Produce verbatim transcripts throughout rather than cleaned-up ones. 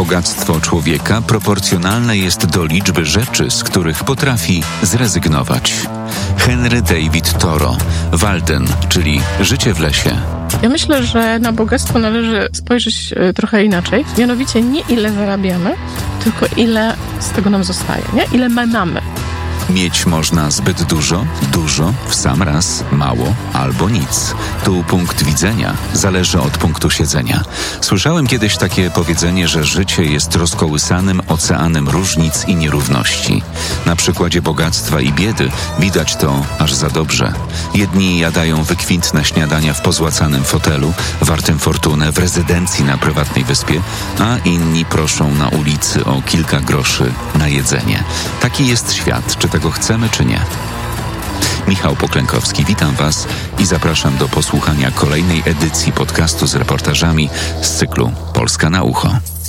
Bogactwo człowieka proporcjonalne jest do liczby rzeczy, z których potrafi zrezygnować. Henry David Thoreau, Walden, czyli Życie w lesie. Ja myślę, że na bogactwo należy spojrzeć trochę inaczej. Mianowicie nie ile zarabiamy, tylko ile z tego nam zostaje, nie? Ile my mamy. Mieć można zbyt dużo, dużo, w sam raz, mało albo nic. Tu punkt widzenia zależy od punktu siedzenia. Słyszałem kiedyś takie powiedzenie, że życie jest rozkołysanym oceanem różnic i nierówności. Na przykładzie bogactwa i biedy widać to aż za dobrze. Jedni jadają wykwintne śniadania w pozłacanym fotelu, wartym fortunę, w rezydencji na prywatnej wyspie, a inni proszą na ulicy o kilka groszy na jedzenie. Taki jest świat, czy tego chcemy, czy nie. Michał Poklękowski, witam Was i zapraszam do posłuchania kolejnej edycji podcastu z reportażami z cyklu Polska na ucho.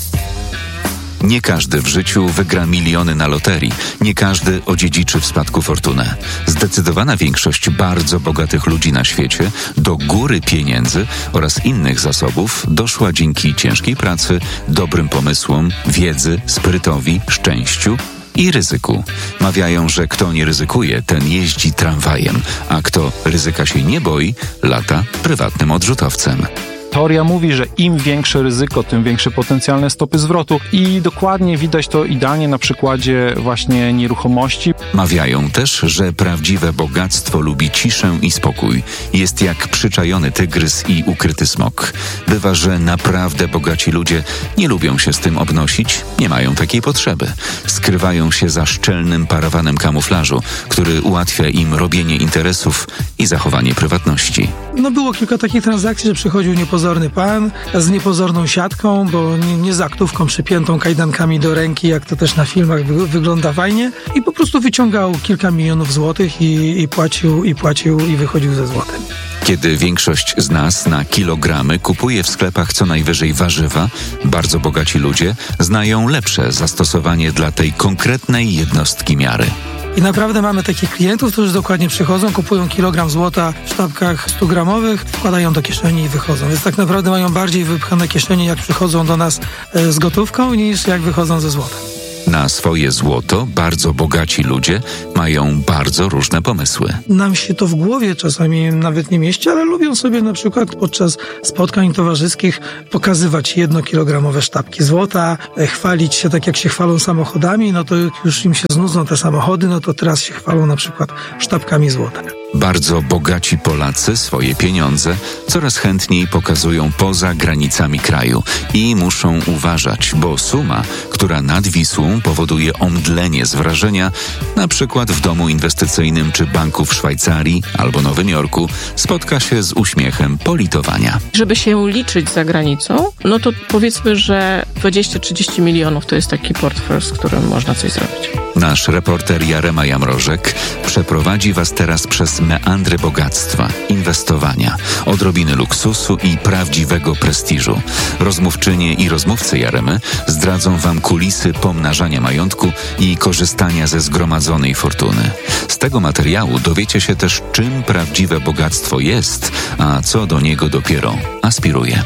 Nie każdy w życiu wygra miliony na loterii. Nie każdy odziedziczy w spadku fortunę. Zdecydowana większość bardzo bogatych ludzi na świecie do góry pieniędzy oraz innych zasobów doszła dzięki ciężkiej pracy, dobrym pomysłom, wiedzy, sprytowi, szczęściu i ryzyku. Mawiają, że kto nie ryzykuje, ten jeździ tramwajem, a kto ryzyka się nie boi, lata prywatnym odrzutowcem. Teoria mówi, że im większe ryzyko, tym większe potencjalne stopy zwrotu i dokładnie widać to idealnie na przykładzie właśnie nieruchomości. Mawiają też, że prawdziwe bogactwo lubi ciszę i spokój. Jest jak przyczajony tygrys i ukryty smok. Bywa, że naprawdę bogaci ludzie nie lubią się z tym obnosić, nie mają takiej potrzeby. Skrywają się za szczelnym parawanem kamuflażu, który ułatwia im robienie interesów i zachowanie prywatności. No było kilka takich transakcji, że przychodził niepozorny pan z niepozorną siatką, bo nie, nie z aktówką przypiętą kajdankami do ręki, jak to też na filmach wy, wygląda fajnie, i po prostu wyciągał kilka milionów złotych i, i płacił, i płacił i wychodził ze złotem. Kiedy większość z nas na kilogramy kupuje w sklepach co najwyżej warzywa, bardzo bogaci ludzie znają lepsze zastosowanie dla tej konkretnej jednostki miary. I naprawdę mamy takich klientów, którzy dokładnie przychodzą, kupują kilogram złota w sztabkach stu gramowych, wkładają do kieszeni i wychodzą. Więc tak naprawdę mają bardziej wypchane kieszenie, jak przychodzą do nas z gotówką, niż jak wychodzą ze złotem. Na swoje złoto bardzo bogaci ludzie mają bardzo różne pomysły. Nam się to w głowie czasami nawet nie mieści, ale lubią sobie na przykład podczas spotkań towarzyskich pokazywać jednokilogramowe sztabki złota, chwalić się tak jak się chwalą samochodami, no to jak już im się znudzą te samochody, no to teraz się chwalą na przykład sztabkami złota. Bardzo bogaci Polacy swoje pieniądze coraz chętniej pokazują poza granicami kraju i muszą uważać, bo suma, która nad Wisłą powoduje omdlenie z wrażenia, na przykład w domu inwestycyjnym czy banku w Szwajcarii albo Nowym Jorku, spotka się z uśmiechem politowania. Żeby się liczyć za granicą, no to powiedzmy, że dwadzieścia trzydzieści milionów to jest taki portfel, z którym można coś zrobić. Nasz reporter Jarema Jamrożek przeprowadzi Was teraz przez meandry bogactwa, inwestowania, odrobiny luksusu i prawdziwego prestiżu. Rozmówczynie i rozmówcy Jaremy zdradzą Wam kulisy pomnażania majątku i korzystania ze zgromadzonej fortuny. Z tego materiału dowiecie się też, czym prawdziwe bogactwo jest, a co do niego dopiero aspiruje.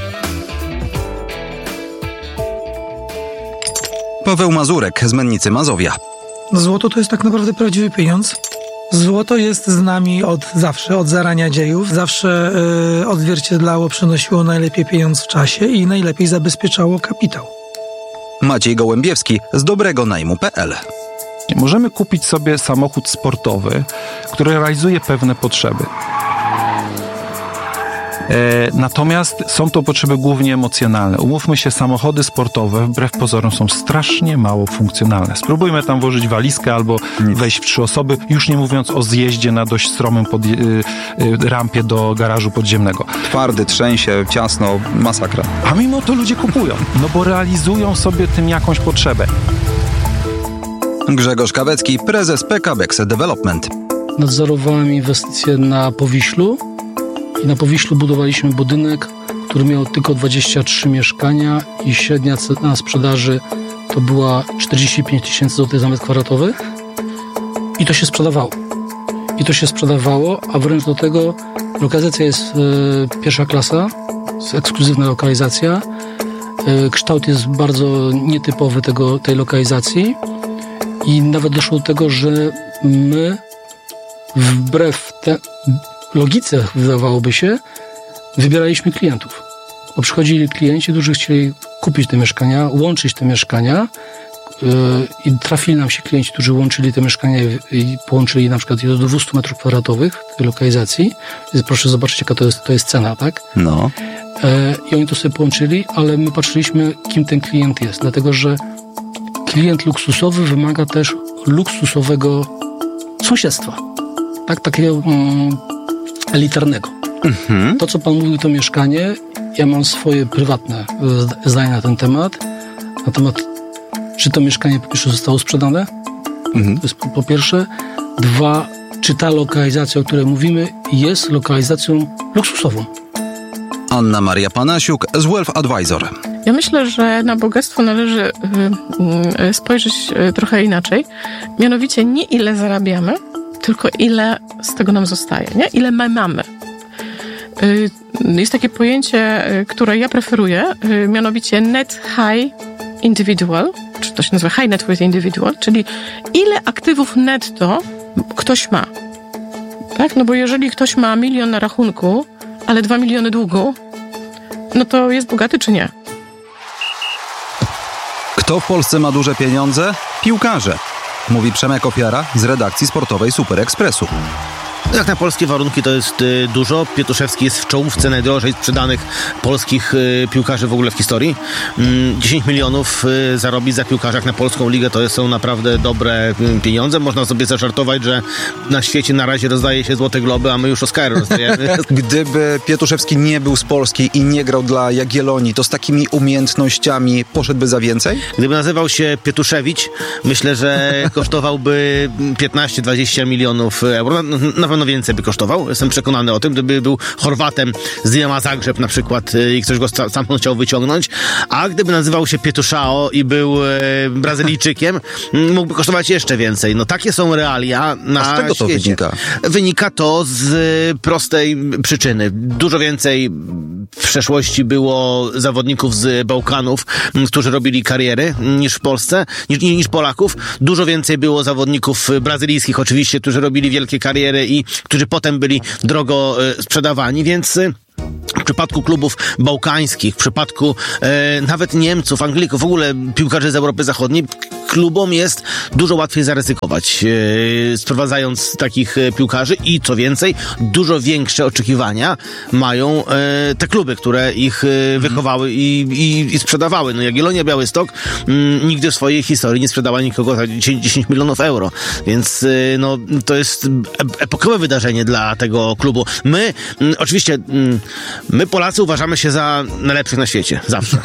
Paweł Mazurek z Mennicy Mazowia. Złoto to jest tak naprawdę prawdziwy pieniądz. Złoto jest z nami od zawsze, od zarania dziejów. Zawsze yy, odzwierciedlało, przynosiło najlepiej pieniądz w czasie i najlepiej zabezpieczało kapitał. Maciej Gołębiewski z dobrego najmu kropka p l. Możemy kupić sobie samochód sportowy, który realizuje pewne potrzeby. E, natomiast są to potrzeby głównie emocjonalne. Umówmy się, samochody sportowe wbrew pozorom są strasznie mało funkcjonalne. Spróbujmy tam włożyć walizkę albo wejść w trzy osoby, już nie mówiąc o zjeździe na dość stromym pod, y, y, rampie do garażu podziemnego. Twardy, trzęsie, ciasno, masakra. A mimo to ludzie kupują, no bo realizują sobie tym jakąś potrzebę. Grzegorz Kawecki, prezes P K Bexe Development. Nadzorowałem inwestycje na Powiślu i na Powiślu budowaliśmy budynek, który miał tylko dwadzieścia trzy mieszkania i średnia cena sprzedaży to była czterdzieści pięć tysięcy złotych za metr kwadratowy i to się sprzedawało. I to się sprzedawało, a wręcz do tego lokalizacja jest e, pierwsza klasa, jest ekskluzywna lokalizacja, kształt jest bardzo nietypowy tego, tej lokalizacji i nawet doszło do tego, że my wbrew te logice, wydawałoby się, wybieraliśmy klientów. Bo przychodzili klienci, którzy chcieli kupić te mieszkania, łączyć te mieszkania yy, i trafili nam się klienci, którzy łączyli te mieszkania i, i połączyli na przykład do dwieście metrów kwadratowych w tej lokalizacji. Więc proszę zobaczyć, jaka to jest, to jest cena, tak? No. Yy, I oni to sobie połączyli, ale my patrzyliśmy, kim ten klient jest, dlatego że klient luksusowy wymaga też luksusowego sąsiedztwa. Tak, takiego mm, elitarnego. Mhm. To, co pan mówił, to mieszkanie, ja mam swoje prywatne zdanie na ten temat. Na temat, czy to mieszkanie po pierwsze zostało sprzedane? Mhm. To jest po, po pierwsze. Dwa, czy ta lokalizacja, o której mówimy, jest lokalizacją luksusową? Anna Maria Panasiuk z Wealth Advisor. Ja myślę, że na bogactwo należy y, y, spojrzeć y, trochę inaczej. Mianowicie nie ile zarabiamy, tylko ile z tego nam zostaje, nie? Ile my mamy. Y, jest takie pojęcie, y, które ja preferuję, y, mianowicie net high individual, czy to się nazywa high net worth individual, czyli ile aktywów netto ktoś ma. Tak? No bo jeżeli ktoś ma milion na rachunku, ale dwa miliony długu, no to jest bogaty czy nie? Kto w Polsce ma duże pieniądze? Piłkarze. Mówi Przemek Ofiara z redakcji sportowej Super Expressu. Jak na polskie warunki to jest y, dużo. Pietuszewski jest w czołówce najdrożej sprzedanych polskich y, piłkarzy w ogóle w historii. Mm, dziesięć milionów y, zarobić za piłkarza jak na polską ligę to są naprawdę dobre y, pieniądze. Można sobie zażartować, że na świecie na razie rozdaje się złote globy, a my już Oscary rozdajemy. Gdyby Pietuszewski nie był z Polski i nie grał dla Jagiellonii, to z takimi umiejętnościami poszedłby za więcej? Gdyby nazywał się Pietuszewicz, myślę, że kosztowałby piętnaście dwadzieścia milionów euro. Na, na pewno więcej by kosztował. Jestem przekonany o tym. Gdyby był Chorwatem z Dynama Zagrzeb na przykład i ktoś go stamtąd chciał wyciągnąć. A gdyby nazywał się Pietuszao i był e, Brazylijczykiem, mógłby kosztować jeszcze więcej. No takie są realia na świecie. A z czego to świecie. wynika? Wynika to z prostej przyczyny. Dużo więcej w przeszłości było zawodników z Bałkanów, którzy robili kariery niż w Polsce, niż, niż Polaków. Dużo więcej było zawodników brazylijskich oczywiście, którzy robili wielkie kariery i którzy potem byli drogo e, sprzedawani, więc e, w przypadku klubów bałkańskich, w przypadku e, nawet Niemców, Anglików, w ogóle piłkarzy z Europy Zachodniej, klubom jest dużo łatwiej zaryzykować, e, sprowadzając takich e, piłkarzy i co więcej, dużo większe oczekiwania mają e, te kluby, które ich e, wychowały i, i, i sprzedawały. No Jagiellonia Białystok m, nigdy w swojej historii nie sprzedała nikogo za dziesięć milionów euro, więc e, no, to jest epokowe wydarzenie dla tego klubu. My, m, oczywiście m, my Polacy uważamy się za najlepszych na świecie, zawsze.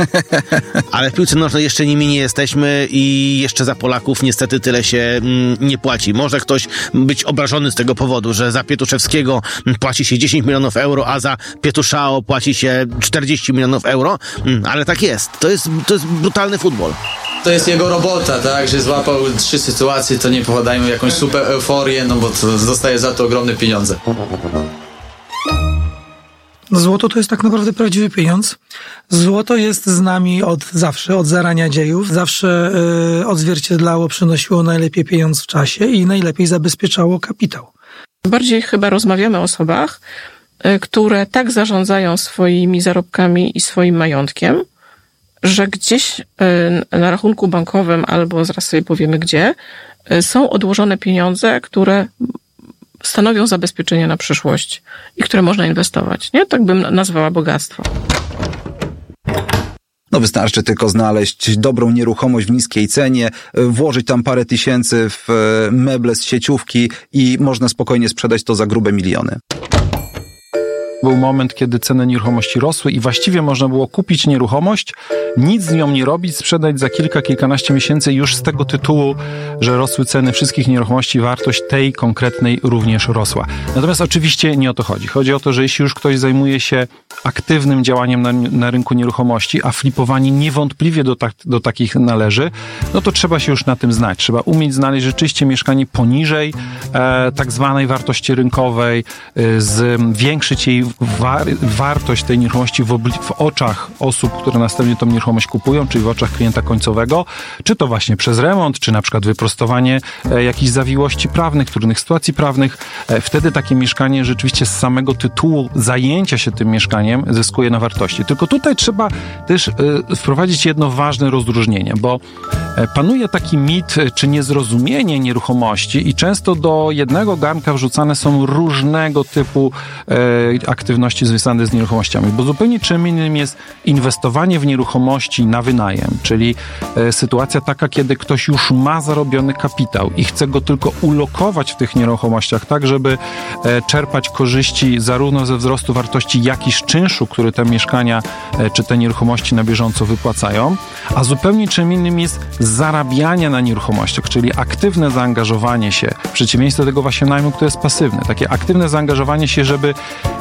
Ale w piłce nożnej jeszcze nimi nie jesteśmy i jeszcze za Polaków niestety tyle się mm, nie płaci. Może ktoś być obrażony z tego powodu, że za Pietuszewskiego płaci się dziesięć milionów euro, a za Pietuszao płaci się czterdzieści milionów euro, mm, ale tak jest. To jest, to jest brutalny futbol. To jest jego robota, tak, że złapał trzy sytuacje, to nie popadajmy w jakąś super euforię, no bo to dostaje za to ogromne pieniądze. Złoto to jest tak naprawdę prawdziwy pieniądz. Złoto jest z nami od zawsze, od zarania dziejów. Zawsze y, odzwierciedlało, przynosiło najlepiej pieniądz w czasie i najlepiej zabezpieczało kapitał. Bardziej chyba rozmawiamy o osobach, y, które tak zarządzają swoimi zarobkami i swoim majątkiem, że gdzieś y, na rachunku bankowym albo zaraz sobie powiemy gdzie, y, są odłożone pieniądze, które stanowią zabezpieczenie na przyszłość i które można inwestować. Nie? Tak bym nazwała bogactwo. No wystarczy tylko znaleźć dobrą nieruchomość w niskiej cenie, włożyć tam parę tysięcy w meble z sieciówki i można spokojnie sprzedać to za grube miliony. Był moment, kiedy ceny nieruchomości rosły i właściwie można było kupić nieruchomość, nic z nią nie robić, sprzedać za kilka, kilkanaście miesięcy już z tego tytułu, że rosły ceny wszystkich nieruchomości, wartość tej konkretnej również rosła. Natomiast oczywiście nie o to chodzi. Chodzi o to, że jeśli już ktoś zajmuje się aktywnym działaniem na, na rynku nieruchomości, a flipowanie niewątpliwie do, tak, do takich należy, no to trzeba się już na tym znać. Trzeba umieć znaleźć rzeczywiście mieszkanie poniżej e, tak zwanej wartości rynkowej, e, zwiększyć jej war, wartość tej nieruchomości w, obli- w oczach osób, które następnie tą nieruchomość kupują, czyli w oczach klienta końcowego, czy to właśnie przez remont, czy na przykład wyprostowanie e, jakichś zawiłości prawnych, trudnych sytuacji prawnych. E, wtedy takie mieszkanie rzeczywiście z samego tytułu zajęcia się tym mieszkaniem zyskuje na wartości. Tylko tutaj trzeba też e, wprowadzić jedno ważne rozróżnienie, bo e, panuje taki mit, czy niezrozumienie nieruchomości i często do jednego garnka wrzucane są różnego typu e, aktywności związane z nieruchomościami, bo zupełnie czym innym jest inwestowanie w nieruchomości na wynajem, czyli e, sytuacja taka, kiedy ktoś już ma zarobiony kapitał i chce go tylko ulokować w tych nieruchomościach, tak żeby e, czerpać korzyści zarówno ze wzrostu wartości, jak i z czynszu, który te mieszkania e, czy te nieruchomości na bieżąco wypłacają, a zupełnie czym innym jest zarabianie na nieruchomościach, czyli aktywne zaangażowanie się, w przeciwieństwie do tego właśnie najmu, który jest pasywny. Takie aktywne zaangażowanie się, żeby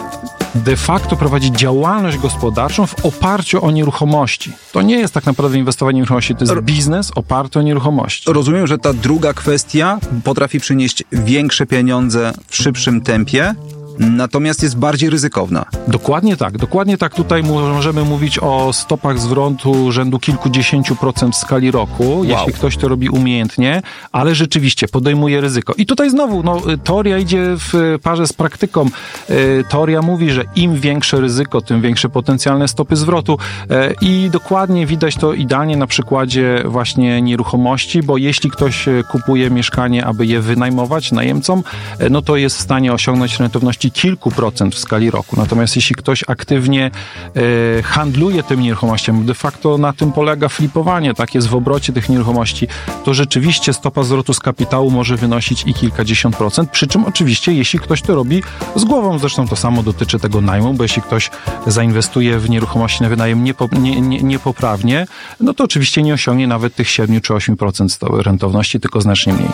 de facto prowadzić działalność gospodarczą w oparciu o nieruchomości. To nie jest tak naprawdę inwestowanie w nieruchomości, to jest biznes oparty o nieruchomości. Rozumiem, że ta druga kwestia potrafi przynieść większe pieniądze w szybszym tempie, natomiast jest bardziej ryzykowna. Dokładnie tak. Dokładnie tak. Tutaj możemy mówić o stopach zwrotu rzędu kilkudziesięciu procent w skali roku, wow. Jeśli ktoś to robi umiejętnie, ale rzeczywiście podejmuje ryzyko. I tutaj znowu, no, teoria idzie w parze z praktyką. Teoria mówi, że im większe ryzyko, tym większe potencjalne stopy zwrotu. I dokładnie widać to idealnie na przykładzie właśnie nieruchomości, bo jeśli ktoś kupuje mieszkanie, aby je wynajmować najemcom, no to jest w stanie osiągnąć rentowności kilku procent w skali roku. Natomiast jeśli ktoś aktywnie e, handluje tymi nieruchomościami, de facto na tym polega flipowanie, tak jest w obrocie tych nieruchomości, to rzeczywiście stopa zwrotu z kapitału może wynosić i kilkadziesiąt procent, przy czym oczywiście jeśli ktoś to robi z głową, zresztą to samo dotyczy tego najmu, bo jeśli ktoś zainwestuje w nieruchomości na wynajem niepo, nie, nie, niepoprawnie, no to oczywiście nie osiągnie nawet tych siedem czy osiem procent rentowności, tylko znacznie mniej.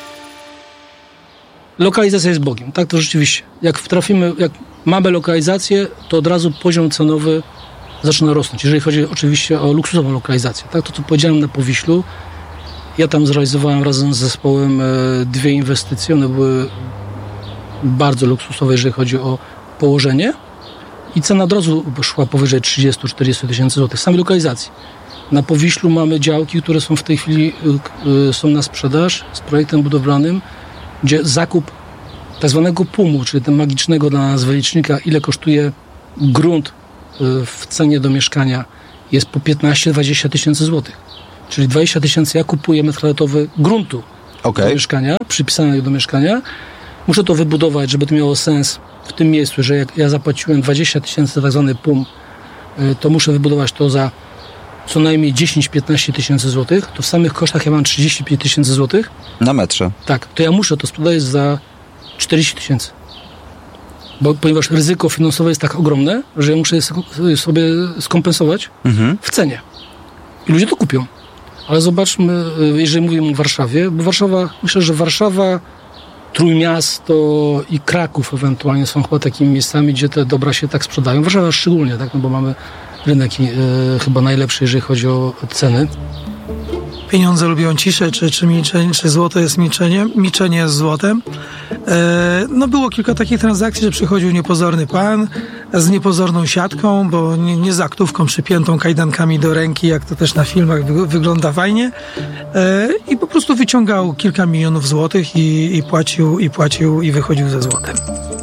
Lokalizacja jest Bogiem, tak, to rzeczywiście. Jak trafimy, jak mamy lokalizację, to od razu poziom cenowy zaczyna rosnąć. Jeżeli chodzi oczywiście o luksusową lokalizację, tak, to co powiedziałem na Powiślu, ja tam zrealizowałem razem z zespołem dwie inwestycje, one były bardzo luksusowe, jeżeli chodzi o położenie i cena od razu szła powyżej trzydzieści do czterdziestu tysięcy złotych, samej lokalizacji. Na Powiślu mamy działki, które są w tej chwili są na sprzedaż z projektem budowlanym, gdzie zakup tak zwanego pumu, czyli tego magicznego dla nas wylicznika, ile kosztuje grunt w cenie do mieszkania, jest po piętnaście do dwudziestu tysięcy złotych. Czyli dwadzieścia tysięcy ja kupuję metr kwadratowy gruntu okay. do mieszkania, przypisanego do mieszkania. Muszę to wybudować, żeby to miało sens w tym miejscu, że jak ja zapłaciłem dwadzieścia tysięcy tak zwany pum, to muszę wybudować to za co najmniej dziesięć do piętnastu tysięcy złotych, to w samych kosztach ja mam trzydzieści pięć tysięcy złotych. Na metrze. Tak, to ja muszę to sprzedać za czterdzieści tysięcy. Bo, ponieważ ryzyko finansowe jest tak ogromne, że ja muszę je sobie skompensować mhm. w cenie. I ludzie to kupią. Ale zobaczmy, jeżeli mówimy o Warszawie, bo Warszawa, myślę, że Warszawa, Trójmiasto i Kraków ewentualnie są chyba takimi miejscami, gdzie te dobra się tak sprzedają. Warszawa szczególnie, tak, no bo mamy rynek e, chyba najlepszy, jeżeli chodzi o ceny. Pieniądze lubią ciszę, czy, czy milczenie, czy złoto jest milczeniem, milczenie jest złotem. E, no było kilka takich transakcji, że przychodził niepozorny pan z niepozorną siatką, bo nie, nie z aktówką przypiętą kajdankami do ręki, jak to też na filmach wy, wygląda fajnie. E, I po prostu wyciągał kilka milionów złotych i, i płacił, i płacił, i wychodził ze złotem.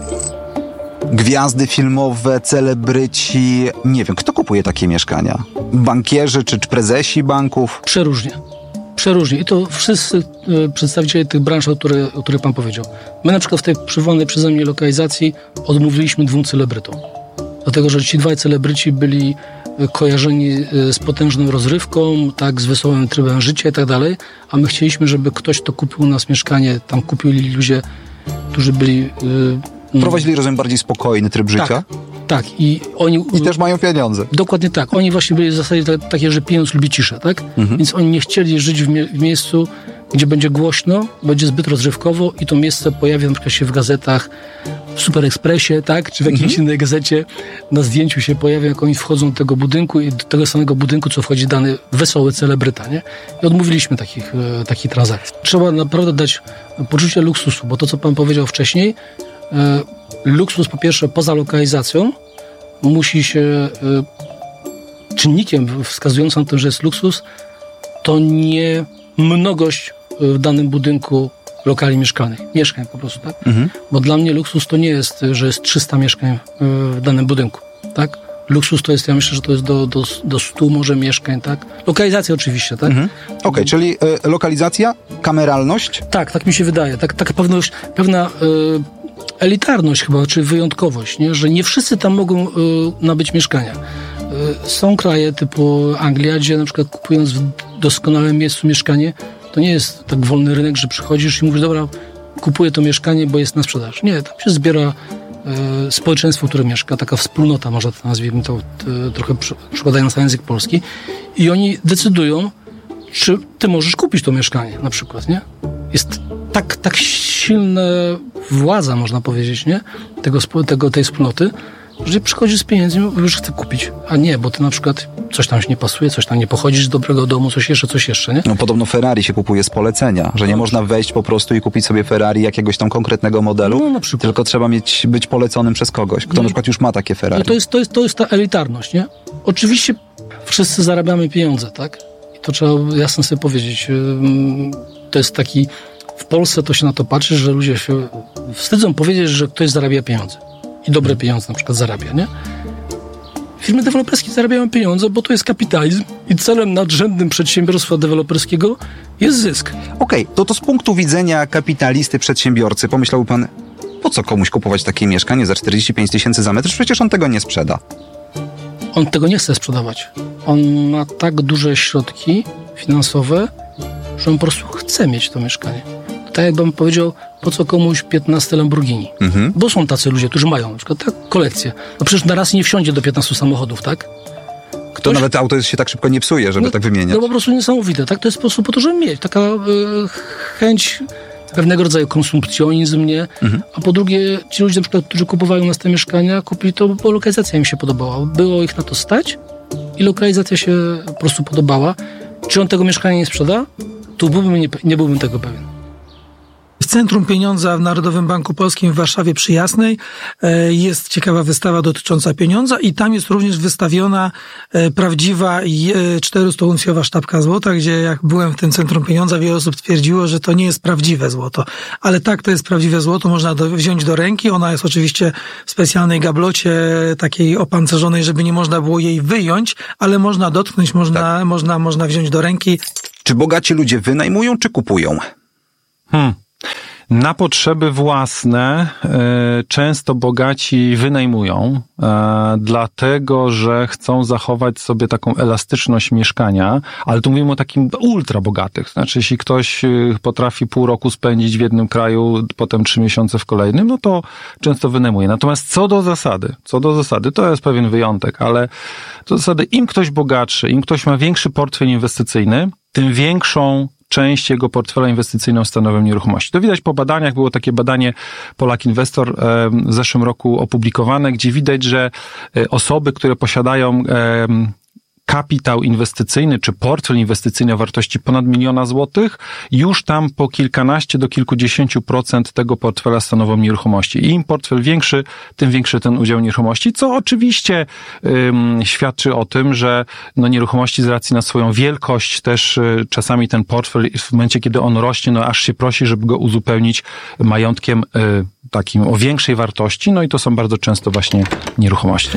Gwiazdy filmowe, celebryci, nie wiem, kto kupuje takie mieszkania? Bankierzy czy, czy prezesi banków? Przeróżnie. Przeróżnie. I to wszyscy y, przedstawiciele tych branż, o których o których pan powiedział. My na przykład w tej przywołanej przeze mnie lokalizacji odmówiliśmy dwóm celebrytom. Dlatego, że ci dwaj celebryci byli kojarzeni y, z potężną rozrywką, tak, z wesołym trybem życia i tak dalej, a my chcieliśmy, żeby ktoś, kto kupił u nas mieszkanie, tam kupili ludzie, którzy byli... Y, Prowadzili, rozumiem, bardziej spokojny tryb życia? Tak, tak. I oni... I też mają pieniądze. Dokładnie tak. Oni właśnie byli w zasadzie t- takie, że pieniądz lubi ciszę, tak? Mhm. Więc oni nie chcieli żyć w, mie- w miejscu, gdzie będzie głośno, będzie zbyt rozrywkowo i to miejsce pojawi na przykład się w gazetach, w Super Expressie, tak? Czy w jakiejś mhm. innej gazecie na zdjęciu się pojawia, jak oni wchodzą do tego budynku i do tego samego budynku, co wchodzi dany wesoły celebryta, nie? I odmówiliśmy takich, e, takich transakcji. Trzeba naprawdę dać poczucie luksusu, bo to, co pan powiedział wcześniej, luksus po pierwsze poza lokalizacją musi się y, czynnikiem wskazującym na to, że jest luksus, to nie mnogość w danym budynku lokali mieszkalnych, mieszkań po prostu, tak? Mhm. Bo dla mnie luksus to nie jest, że jest trzysta mieszkań w danym budynku, tak? Luksus to jest, ja myślę, że to jest do, do, do stu może mieszkań, tak? Lokalizacja oczywiście, tak? Mhm. Okej, okay, czyli y, lokalizacja, kameralność? Tak, tak mi się wydaje. Tak, taka pewność, pewna y, elitarność chyba, czy wyjątkowość, nie? Że nie wszyscy tam mogą y, nabyć mieszkania. Y, są kraje typu Anglia, gdzie na przykład kupując w doskonałym miejscu mieszkanie, to nie jest tak wolny rynek, że przychodzisz i mówisz, dobra, kupuję to mieszkanie, bo jest na sprzedaż. Nie, tam się zbiera y, społeczeństwo, które mieszka, taka wspólnota, może to nazwijmy to y, trochę przekładając na język polski, i oni decydują, czy ty możesz kupić to mieszkanie, na przykład, nie? Jest tak, tak silna władza, można powiedzieć, nie? Tego, tego, tej wspólnoty, że przychodzisz z pieniędzmi i mówisz, że chcę kupić. A nie, bo ty na przykład coś tam się nie pasuje, coś tam nie pochodzisz z dobrego domu, coś jeszcze, coś jeszcze, nie? No podobno Ferrari się kupuje z polecenia, że nie no, można wejść po prostu i kupić sobie Ferrari jakiegoś tam konkretnego modelu, no, na przykład. Tylko trzeba mieć, być poleconym przez kogoś, kto no, na przykład już ma takie Ferrari. No to jest, to jest, to jest ta elitarność, nie? Oczywiście wszyscy zarabiamy pieniądze, tak? I to trzeba jasno sobie powiedzieć. To jest taki... W Polsce to się na to patrzy, że ludzie się wstydzą powiedzieć, że ktoś zarabia pieniądze. I dobre pieniądze na przykład zarabia, nie? Firmy deweloperskie zarabiają pieniądze, bo to jest kapitalizm i celem nadrzędnym przedsiębiorstwa deweloperskiego jest zysk. Okej, okay, to to z punktu widzenia kapitalisty, przedsiębiorcy, pomyślałby pan, po co komuś kupować takie mieszkanie za czterdzieści pięć tysięcy za metr? Przecież on tego nie sprzeda. On tego nie chce sprzedawać. On ma tak duże środki finansowe, że on po prostu chce mieć to mieszkanie. Tak jakbym powiedział, po co komuś piętnaście Lamborghini. Mhm. Bo są tacy ludzie, którzy mają na przykład tak, kolekcję. No przecież na raz nie wsiądzie do piętnastu samochodów, tak? Ktoś... To nawet auto się tak szybko nie psuje, żeby no, tak wymieniać. No po prostu niesamowite, tak? To jest po prostu po to, żeby mieć. Taka y, chęć, pewnego rodzaju konsumpcjonizm, nie? Mhm. A po drugie, ci ludzie na przykład, którzy kupowają nas te mieszkania, kupili to, bo lokalizacja im się podobała. Było ich na to stać i lokalizacja się po prostu podobała. Czy on tego mieszkania nie sprzeda? Tu byłbym nie, nie byłbym tego pewien. W Centrum Pieniądza w Narodowym Banku Polskim w Warszawie przy Jasnej jest ciekawa wystawa dotycząca pieniądza i tam jest również wystawiona prawdziwa czterystuuncjowa sztabka złota, gdzie jak byłem w tym Centrum Pieniądza, wiele osób twierdziło, że to nie jest prawdziwe złoto. Ale tak, to jest prawdziwe złoto, można do, wziąć do ręki. Ona jest oczywiście w specjalnej gablocie, takiej opancerzonej, żeby nie można było jej wyjąć, ale można dotknąć, można, tak. można, można wziąć do ręki. Czy bogaci ludzie wynajmują, czy kupują? Hmm. Na potrzeby własne y, często bogaci wynajmują, y, dlatego że chcą zachować sobie taką elastyczność mieszkania, ale tu mówimy o takim ultra bogatych. Znaczy, jeśli ktoś y, potrafi pół roku spędzić w jednym kraju, potem trzy miesiące w kolejnym, no to często wynajmuje. Natomiast co do zasady, co do zasady, to jest pewien wyjątek, ale co do zasady, im ktoś bogatszy, im ktoś ma większy portfel inwestycyjny, tym większą część jego portfela inwestycyjną stanowią nieruchomości. To widać po badaniach, było takie badanie Polak Inwestor w zeszłym roku opublikowane, gdzie widać, że osoby, które posiadają kapitał inwestycyjny czy portfel inwestycyjny o wartości ponad miliona złotych, już tam po kilkanaście do kilkudziesięciu procent tego portfela stanowią nieruchomości. I im portfel większy, tym większy ten udział nieruchomości, co oczywiście ym, świadczy o tym, że no, nieruchomości z racji na swoją wielkość też y, czasami ten portfel w momencie, kiedy on rośnie, no aż się prosi, żeby go uzupełnić majątkiem y, takim o większej wartości, no i to są bardzo często właśnie nieruchomości.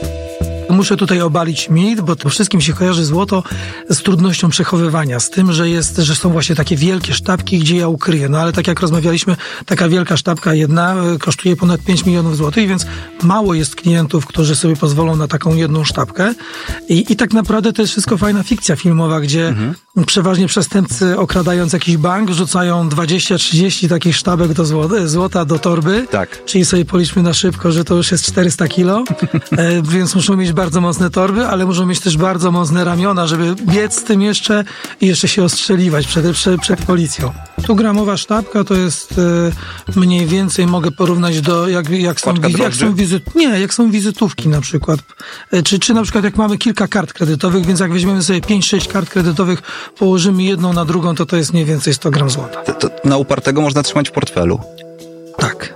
Muszę tutaj obalić mit, bo to wszystkim się kojarzy złoto z trudnością przechowywania, z tym, że jest, że są właśnie takie wielkie sztabki, gdzie ja ukryję. No ale tak jak rozmawialiśmy, taka wielka sztabka jedna kosztuje ponad pięć milionów złotych, więc mało jest klientów, którzy sobie pozwolą na taką jedną sztabkę. I, i tak naprawdę to jest wszystko fajna fikcja filmowa, gdzie mhm. przeważnie przestępcy, okradając jakiś bank, rzucają dwadzieścia trzydzieści takich sztabek do złota, złota do torby. Tak. Czyli sobie policzmy na szybko, że to już jest czterysta kilo, e, więc muszą mieć bardzo mocne torby, ale muszą mieć też bardzo mocne ramiona, żeby biec z tym jeszcze i jeszcze się ostrzeliwać przed, przed, przed policją. Tu gramowa sztabka to jest e, mniej więcej, mogę porównać do jak, jak, są, jak są wizyt, nie, jak są wizytówki na przykład. E, czy, czy na przykład jak mamy kilka kart kredytowych, więc jak weźmiemy sobie pięć sześć kart kredytowych, położymy jedną na drugą, to to jest mniej więcej sto gram złota. To, to na upartego można trzymać w portfelu. Tak.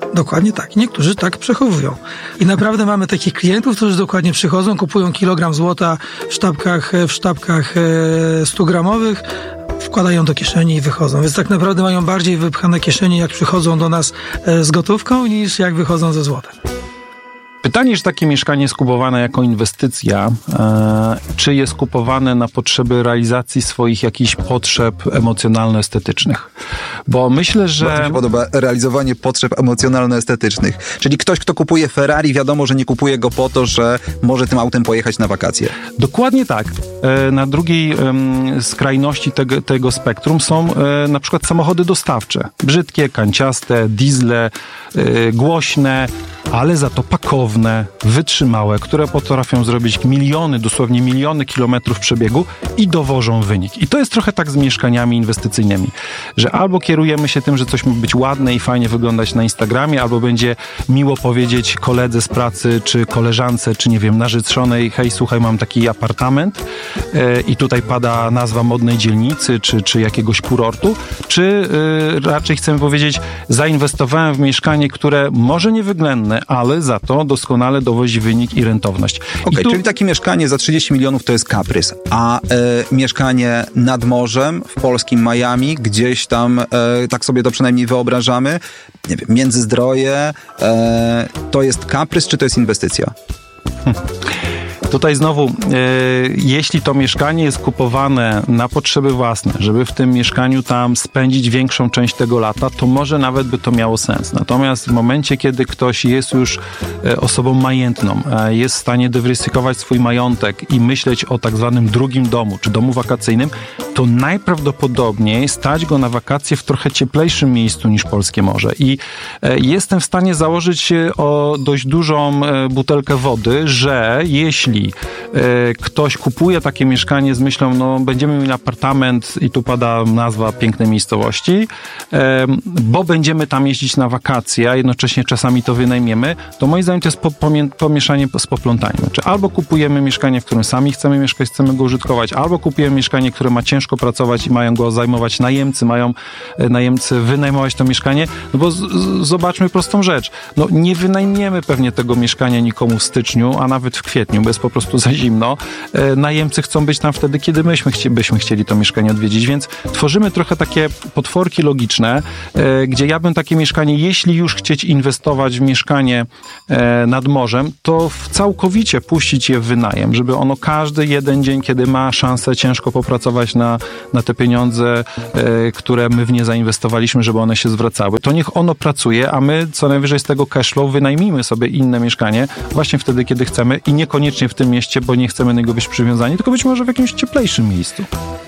Dokładnie tak. Niektórzy tak przechowują. I naprawdę mamy takich klientów, którzy dokładnie przychodzą, kupują kilogram złota w sztabkach, w sztabkach stu gramowych, wkładają do kieszeni i wychodzą. Więc tak naprawdę mają bardziej wypchane kieszenie, jak przychodzą do nas z gotówką, niż jak wychodzą ze złotem. Pytanie, czy takie mieszkanie jest kupowane jako inwestycja, e, czy jest kupowane na potrzeby realizacji swoich jakichś potrzeb emocjonalno-estetycznych? Bo myślę, że... Bardzo mi się podoba realizowanie potrzeb emocjonalno-estetycznych. Czyli ktoś, kto kupuje Ferrari, wiadomo, że nie kupuje go po to, że może tym autem pojechać na wakacje. Dokładnie tak. E, na drugiej e, skrajności tego, tego spektrum są e, na przykład samochody dostawcze. Brzydkie, kanciaste, diesle, e, głośne, ale za to pakowne, wytrzymałe, które potrafią zrobić miliony, dosłownie miliony kilometrów przebiegu i dowożą wynik. I to jest trochę tak z mieszkaniami inwestycyjnymi, że albo kierujemy się tym, że coś ma być ładne i fajnie wyglądać na Instagramie, albo będzie miło powiedzieć koledze z pracy, czy koleżance, czy nie wiem, narzeczonej: hej, słuchaj, mam taki apartament yy, i tutaj pada nazwa modnej dzielnicy, czy, czy jakiegoś kurortu, czy yy, raczej chcemy powiedzieć: zainwestowałem w mieszkanie, które może niewyględne, ale za to doskonale dowozi wynik i rentowność. Okej, okay, tu... czyli takie mieszkanie za trzydzieści milionów to jest kaprys, a e, mieszkanie nad morzem w polskim Miami, gdzieś tam, e, tak sobie to przynajmniej wyobrażamy, nie wiem, Międzyzdroje, e, to jest kaprys, czy to jest inwestycja? Hm. Tutaj znowu, e, jeśli to mieszkanie jest kupowane na potrzeby własne, żeby w tym mieszkaniu tam spędzić większą część tego lata, to może nawet by to miało sens. Natomiast w momencie, kiedy ktoś jest już e, osobą majętną, e, jest w stanie dywersyfikować swój majątek i myśleć o tak zwanym drugim domu, czy domu wakacyjnym, to najprawdopodobniej stać go na wakacje w trochę cieplejszym miejscu niż polskie morze. I e, jestem w stanie założyć się o dość dużą e, butelkę wody, że jeśli E, ktoś kupuje takie mieszkanie z myślą, no będziemy mieli apartament i tu pada nazwa pięknej miejscowości, e, bo będziemy tam jeździć na wakacje, a jednocześnie czasami to wynajmiemy, to moim zdaniem to jest po, pomie, pomieszanie z poplątaniem. Znaczy, albo kupujemy mieszkanie, w którym sami chcemy mieszkać, chcemy go użytkować, albo kupujemy mieszkanie, które ma ciężko pracować i mają go zajmować najemcy, mają e, najemcy wynajmować to mieszkanie, no bo z, z, zobaczmy prostą rzecz. No nie wynajmiemy pewnie tego mieszkania nikomu w styczniu, a nawet w kwietniu, bez po prostu za zimno. E, najemcy chcą być tam wtedy, kiedy myśmy chci, byśmy chcieli to mieszkanie odwiedzić, więc tworzymy trochę takie potworki logiczne, e, gdzie ja bym takie mieszkanie, jeśli już chcieć inwestować w mieszkanie e, nad morzem, to w całkowicie puścić je w wynajem, żeby ono każdy jeden dzień, kiedy ma szansę ciężko popracować na, na te pieniądze, e, które my w nie zainwestowaliśmy, żeby one się zwracały, to niech ono pracuje, a my co najwyżej z tego cashflow wynajmijmy sobie inne mieszkanie właśnie wtedy, kiedy chcemy i niekoniecznie w tym mieście, bo nie chcemy do niego być przywiązani, tylko być może w jakimś cieplejszym miejscu.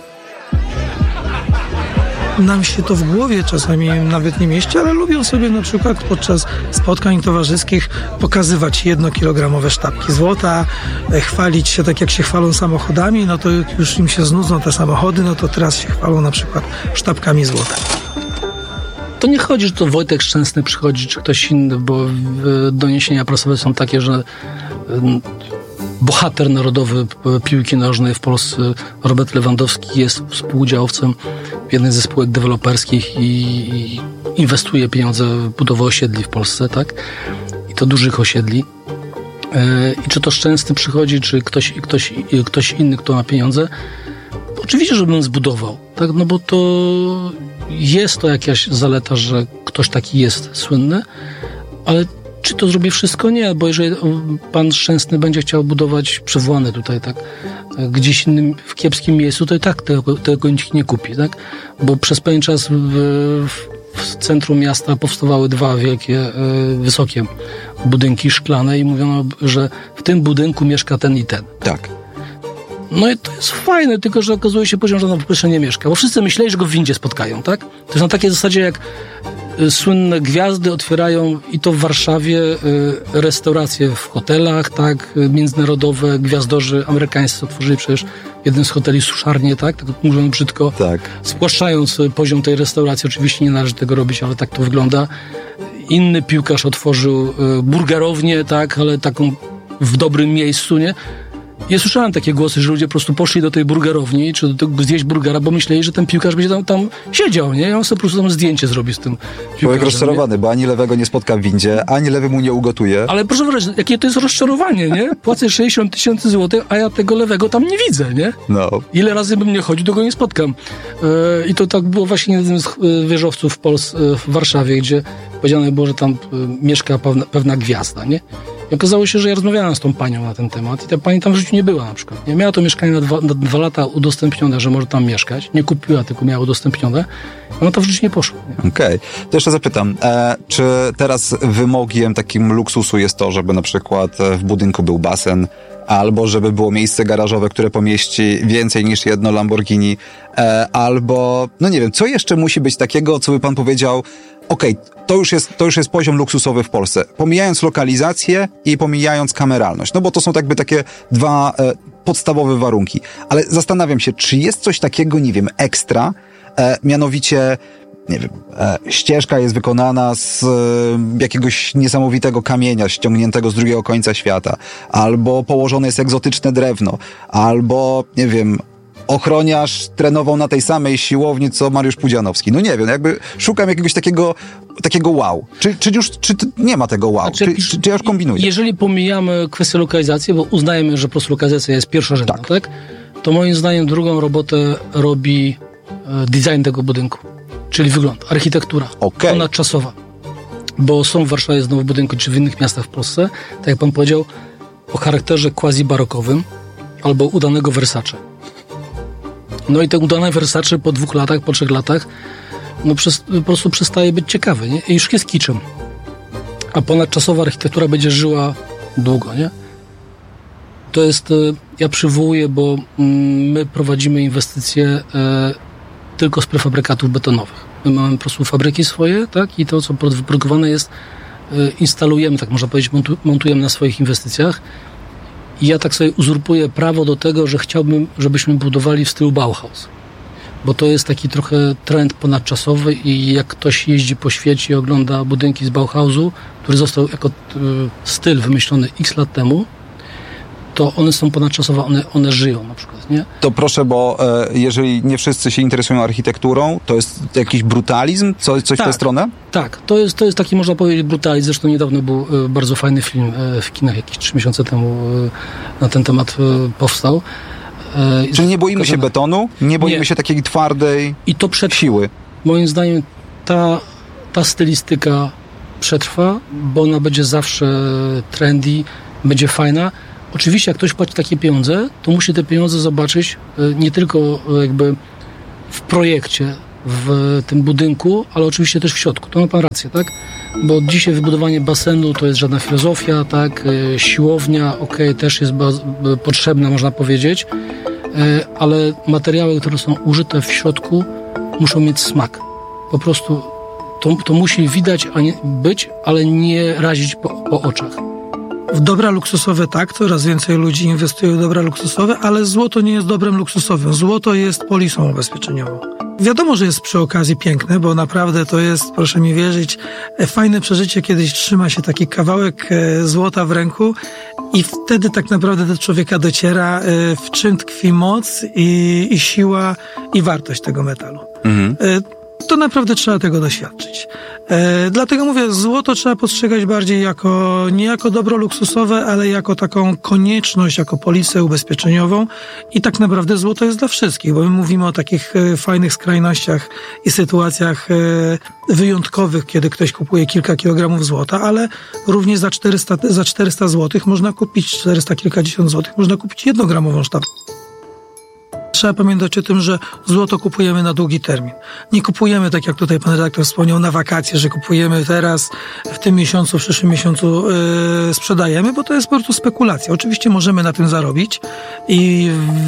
Nam się to w głowie czasami nawet nie mieści, ale lubią sobie na przykład podczas spotkań towarzyskich pokazywać jednokilogramowe sztabki złota, chwalić się tak jak się chwalą samochodami, no to już im się znudzą te samochody, no to teraz się chwalą na przykład sztabkami złota. To nie chodzi, że to Wojtek Szczęsny przychodzi, czy ktoś inny, bo doniesienia prasowe są takie, że bohater narodowy piłki nożnej w Polsce, Robert Lewandowski, jest współudziałowcem w jednej ze spółek deweloperskich i inwestuje pieniądze w budowę osiedli w Polsce, tak? I to dużych osiedli. I czy to Szczęsny przychodzi, czy ktoś, ktoś, ktoś inny, kto ma pieniądze, oczywiście, żebym zbudował, tak? No bo to jest to jakaś zaleta, że ktoś taki jest słynny, ale czy to zrobi wszystko? Nie, bo jeżeli pan Szczęsny będzie chciał budować przywołane tutaj, tak, gdzieś innym, w kiepskim miejscu, to i tak tego, tego nikt nie kupi, tak? Bo przez pewien czas w, w centrum miasta powstawały dwa wielkie, wysokie budynki szklane i mówiono, że w tym budynku mieszka ten i ten. Tak. No i to jest fajne, tylko że okazuje się poziom, że on po prostu nie mieszka. Bo wszyscy myśleli, że go w windzie spotkają, tak? To jest na takiej zasadzie, jak słynne gwiazdy otwierają i to w Warszawie restauracje w hotelach, tak? Międzynarodowe, gwiazdorzy amerykańscy otworzyli przecież jeden z hoteli suszarnię, tak? Tak mówią brzydko. Tak. Spłaszczając poziom tej restauracji, oczywiście nie należy tego robić, ale tak to wygląda. Inny piłkarz otworzył burgerownię, tak? Ale taką w dobrym miejscu, nie? Ja słyszałem takie głosy, że ludzie po prostu poszli do tej burgerowni, czy do tego zjeść burgera, bo myśleli, że ten piłkarz będzie tam, tam siedział, nie? I on sobie po prostu tam zdjęcie zrobi z tym piłkarzem. Człowiek rozczarowany, bo ani lewego nie spotka w windzie, ani lewy mu nie ugotuje. Ale proszę wyobrazić, jakie to jest rozczarowanie, nie? Płacę sześćdziesiąt tysięcy złotych, a ja tego lewego tam nie widzę, nie? No. Ile razy bym nie chodził, to go nie spotkam. Yy, I to tak było właśnie jednym z yy, wieżowców w Polsce, yy, w Warszawie, gdzie powiedziane było, że tam yy, mieszka pewna, pewna gwiazda, nie? I okazało się, że ja rozmawiałem z tą panią na ten temat i ta pani tam w życiu nie była na przykład. Nie miała to mieszkanie na dwa, na dwa lata udostępnione, że może tam mieszkać. Nie kupiła, tylko miała udostępnione. Ona to w życiu nie poszła. Okej. Okay. To jeszcze zapytam, e, czy teraz wymogiem takim luksusu jest to, żeby na przykład w budynku był basen, albo żeby było miejsce garażowe, które pomieści więcej niż jedno Lamborghini, e, albo, no nie wiem, co jeszcze musi być takiego, co by pan powiedział, okej, okay, to już jest, to już jest poziom luksusowy w Polsce. Pomijając lokalizację i pomijając kameralność. No bo to są jakby takie dwa e, podstawowe warunki. Ale zastanawiam się, czy jest coś takiego, nie wiem, ekstra, e, mianowicie, nie wiem, e, ścieżka jest wykonana z e, jakiegoś niesamowitego kamienia ściągniętego z drugiego końca świata, albo położone jest egzotyczne drewno, albo, nie wiem, ochroniarz trenował na tej samej siłowni, co Mariusz Pudzianowski. No nie wiem, jakby szukam jakiegoś takiego, takiego wow. Czy, czy już czy nie ma tego wow? Znaczy, czy, czy, czy ja już kombinuję? Jeżeli pomijamy kwestię lokalizacji, bo uznajemy, że po prostu lokalizacja jest pierwszorzędna, tak. tak? To moim zdaniem drugą robotę robi e, design tego budynku. Czyli wygląd, architektura. Okay. Ponadczasowa. Bo są w Warszawie znowu budynki, czy w innych miastach w Polsce, tak jak pan powiedział, o charakterze quasi-barokowym albo udanego Versace. No i te udane Versace po dwóch latach, po trzech latach, no przez, po prostu przestaje być ciekawy, nie? I już jest kiczem. A ponadczasowa architektura będzie żyła długo, nie? To jest, ja przywołuję, bo my prowadzimy inwestycje tylko z prefabrykatów betonowych. My mamy po prostu fabryki swoje, tak? I to, co wyprodukowane jest, instalujemy, tak można powiedzieć, montujemy na swoich inwestycjach. I ja tak sobie uzurpuję prawo do tego, że chciałbym, żebyśmy budowali w stylu Bauhaus. Bo to jest taki trochę trend ponadczasowy i jak ktoś jeździ po świecie i ogląda budynki z Bauhausu, który został jako y, styl wymyślony x lat temu, to one są ponadczasowe, one, one żyją na przykład, nie? To proszę, bo e, jeżeli nie wszyscy się interesują architekturą, to jest jakiś brutalizm? Co, coś tak, w tę stronę? Tak, to jest, to jest taki, można powiedzieć, brutalizm. Zresztą niedawno był e, bardzo fajny film e, w kinach, jakieś trzy miesiące temu e, na ten temat e, powstał. E, Czyli nie boimy pokazane. się betonu, nie boimy nie. się takiej twardej I to przetrwa. siły? Moim zdaniem ta, ta stylistyka przetrwa, bo ona będzie zawsze trendy, będzie fajna. Oczywiście jak ktoś płaci takie pieniądze, to musi te pieniądze zobaczyć nie tylko jakby w projekcie, w tym budynku, ale oczywiście też w środku. To ma pan rację, tak? Bo dzisiaj wybudowanie basenu to jest żadna filozofia, tak? Siłownia, okej, okay, też jest potrzebna, można powiedzieć, ale materiały, które są użyte w środku, muszą mieć smak. Po prostu to, to musi widać, a nie być, ale nie razić po, po oczach. W dobra luksusowe tak, coraz więcej ludzi inwestuje w dobra luksusowe, ale złoto nie jest dobrem luksusowym. Złoto jest polisą ubezpieczeniową. Wiadomo, że jest przy okazji piękne, bo naprawdę to jest, proszę mi wierzyć, fajne przeżycie, kiedyś trzyma się taki kawałek złota w ręku i wtedy tak naprawdę do człowieka dociera, w czym tkwi moc i, i siła i wartość tego metalu. Mhm. To naprawdę trzeba tego doświadczyć. E, dlatego mówię, złoto trzeba postrzegać bardziej jako, nie jako dobro luksusowe, ale jako taką konieczność, jako polisę ubezpieczeniową i tak naprawdę złoto jest dla wszystkich, bo my mówimy o takich e, fajnych skrajnościach i sytuacjach e, wyjątkowych, kiedy ktoś kupuje kilka kilogramów złota, ale również za czterysta, za czterysta złotych można kupić, czterysta kilkadziesiąt złotych można kupić jednogramową sztabkę. Trzeba pamiętać o tym, że złoto kupujemy na długi termin. Nie kupujemy, tak jak tutaj pan redaktor wspomniał, na wakacje, że kupujemy teraz, w tym miesiącu, w przyszłym miesiącu yy, sprzedajemy, bo to jest po prostu spekulacja. Oczywiście możemy na tym zarobić i w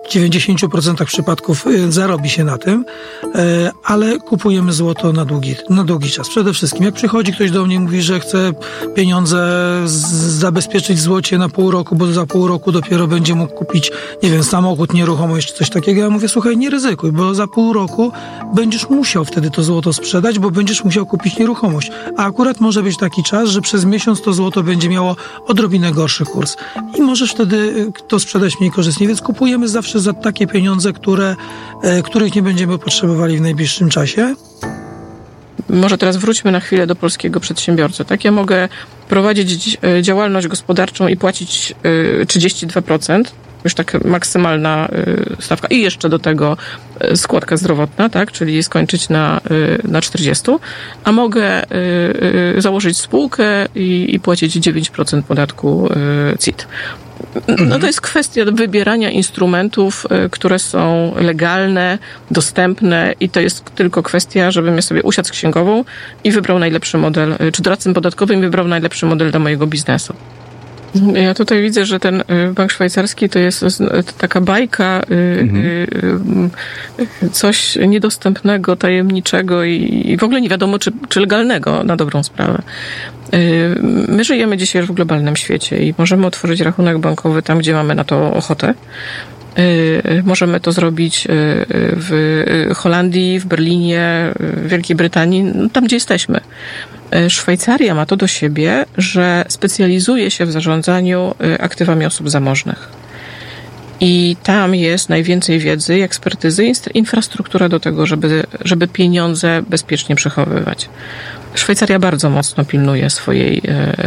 w dziewięćdziesięciu procentach przypadków zarobi się na tym, ale kupujemy złoto na długi, na długi czas. Przede wszystkim, jak przychodzi ktoś do mnie i mówi, że chce pieniądze z- zabezpieczyć w złocie na pół roku, bo za pół roku dopiero będzie mógł kupić, nie wiem, samochód, nieruchomość czy coś takiego, ja mówię, słuchaj, nie ryzykuj, bo za pół roku będziesz musiał wtedy to złoto sprzedać, bo będziesz musiał kupić nieruchomość. A akurat może być taki czas, że przez miesiąc to złoto będzie miało odrobinę gorszy kurs. I możesz wtedy to sprzedać mniej korzystnie, więc kupujemy zawsze za takie pieniądze, które, e, których nie będziemy potrzebowali w najbliższym czasie. Może teraz wróćmy na chwilę do polskiego przedsiębiorcy. Tak, ja mogę prowadzić e, działalność gospodarczą i płacić e, trzydzieści dwa procent, już taka maksymalna e, stawka i jeszcze do tego e, składka zdrowotna, tak, czyli skończyć na, e, na czterdzieści, a mogę e, e, założyć spółkę i, i płacić dziewięć procent podatku e, C I T. No to jest kwestia wybierania instrumentów, które są legalne, dostępne i to jest tylko kwestia, żebym ja sobie usiadł z księgową i wybrał najlepszy model, czy doradcą podatkowym wybrał najlepszy model dla mojego biznesu. Ja tutaj widzę, że ten bank szwajcarski to jest taka bajka, mhm. coś niedostępnego, tajemniczego i w ogóle nie wiadomo, czy, czy legalnego na dobrą sprawę. My żyjemy dzisiaj w globalnym świecie i możemy otworzyć rachunek bankowy tam, gdzie mamy na to ochotę. Możemy to zrobić w Holandii, w Berlinie, w Wielkiej Brytanii, tam, gdzie jesteśmy. Szwajcaria ma to do siebie, że specjalizuje się w zarządzaniu aktywami osób zamożnych. I tam jest najwięcej wiedzy, ekspertyzy, infrastruktura do tego, żeby, żeby pieniądze bezpiecznie przechowywać. Szwajcaria bardzo mocno pilnuje swojej,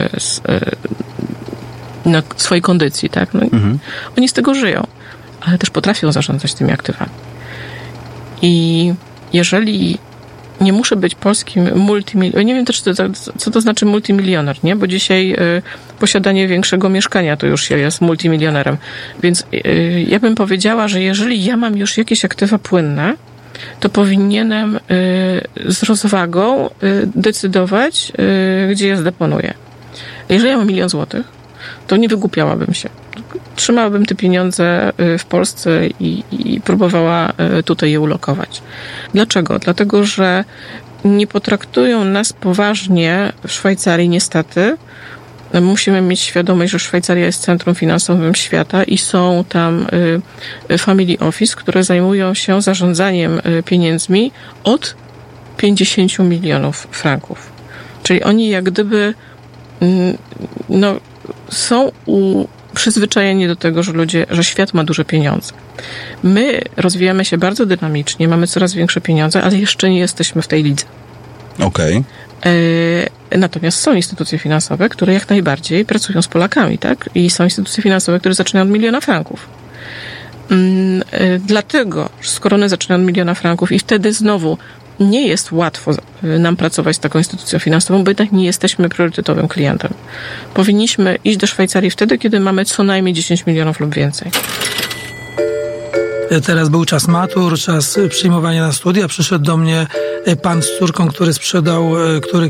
no, swojej kondycji, tak? No, mhm. Oni z tego żyją, ale też potrafią zarządzać tymi aktywami. I jeżeli nie muszę być polskim multimilionerem, nie wiem też, co to znaczy multimilioner, nie? Bo dzisiaj y, posiadanie większego mieszkania to już się jest multimilionerem. Więc y, ja bym powiedziała, że jeżeli ja mam już jakieś aktywa płynne, to powinienem y, z rozwagą y, decydować, y, gdzie je zdeponuję. Jeżeli ja mam milion złotych, to nie wygłupiałabym się. Trzymałabym te pieniądze w Polsce i, i próbowała tutaj je ulokować. Dlaczego? Dlatego, że nie potraktują nas poważnie w Szwajcarii niestety. Musimy mieć świadomość, że Szwajcaria jest centrum finansowym świata i są tam family office, które zajmują się zarządzaniem pieniędzmi od pięćdziesiąt milionów franków. Czyli oni jak gdyby no, są u przyzwyczajeni do tego, że ludzie, że świat ma duże pieniądze. My rozwijamy się bardzo dynamicznie, mamy coraz większe pieniądze, ale jeszcze nie jesteśmy w tej lidze. Okej. Okay. Natomiast są instytucje finansowe, które jak najbardziej pracują z Polakami, tak? I są instytucje finansowe, które zaczynają od miliona franków. Dlatego, skoro one zaczynają od miliona franków i wtedy znowu nie jest łatwo nam pracować z taką instytucją finansową, bo jednak nie jesteśmy priorytetowym klientem. Powinniśmy iść do Szwajcarii wtedy, kiedy mamy co najmniej dziesięć milionów lub więcej. Teraz był czas matur, czas przyjmowania na studia. Przyszedł do mnie pan z córką, który sprzedał, który